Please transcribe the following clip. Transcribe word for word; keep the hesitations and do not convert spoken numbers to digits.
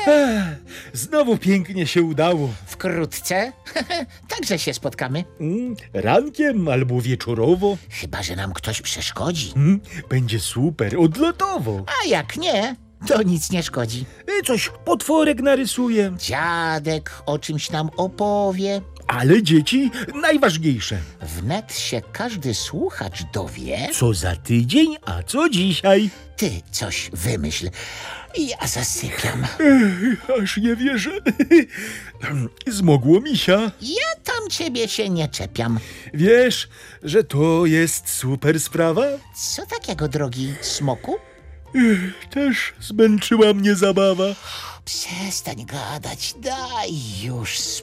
Ech, znowu pięknie się udało. Wkrótce także się spotkamy. Mm, rankiem albo wieczorowo. Chyba że nam ktoś przeszkodzi. Mm, będzie super, odlotowo. A jak nie, to nic nie szkodzi. E, Coś potworek narysuje. Dziadek o czymś nam opowie. Ale dzieci najważniejsze. Wnet się każdy słuchacz dowie. Co za tydzień, a co dzisiaj? Ty coś wymyśl. Ja zasypiam. Ech, aż nie wierzę. Zmogło misia. Ja tam ciebie się nie czepiam. Wiesz, że to jest super sprawa? Co takiego, drogi smoku? Ech, też zmęczyła mnie zabawa. Przestań gadać, daj już